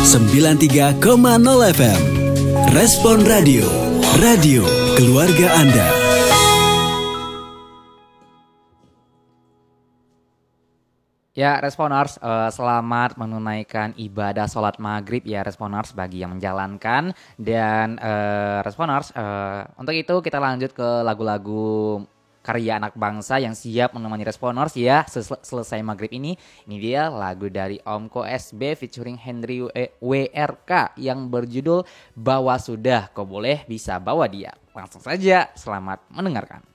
93,0 FM. Respon Radio, radio keluarga Anda. Ya, Responers, selamat menunaikan ibadah sholat maghrib ya Responers bagi yang menjalankan. Dan Responers, untuk itu kita lanjut ke lagu-lagu karya anak bangsa yang siap menemani Responers ya selesai maghrib ini. Ini dia lagu dari Omko SB featuring Henry WRK yang berjudul Bawa Sudah Kau Boleh Bisa Bawa Dia. Langsung saja, selamat mendengarkan.